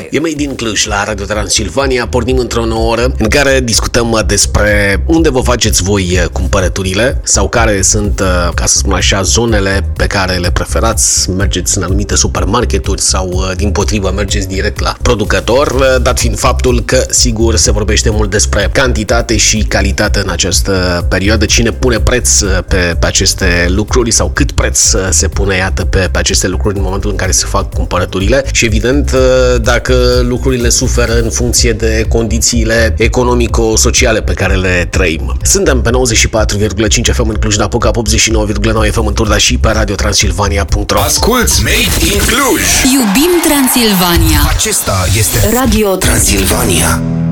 E Made in Cluj la Radio Transilvania. Pornim într-o nouă oră în care discutăm despre unde vă faceți voi cumpărăturile sau care sunt, ca să spun așa, zonele pe care le preferați. Mergeți în anumite supermarketuri sau dimpotrivă mergeți direct la producător, dat fiind faptul că sigur se vorbește mult despre cantitate și calitate în această perioadă. Cine pune preț pe aceste lucruri sau cât preț se pune, iată, pe aceste lucruri în momentul în care se fac cumpărăturile și evident dacă lucrurile suferă în funcție de condițiile economico-sociale pe care le trăim. Suntem pe 94,5 FM în Cluj-Napoca, 89,9 FM în Turda și pe radiotransilvania.ro. Asculți Made in Cluj! Iubim Transilvania! Acesta este Radio Transilvania.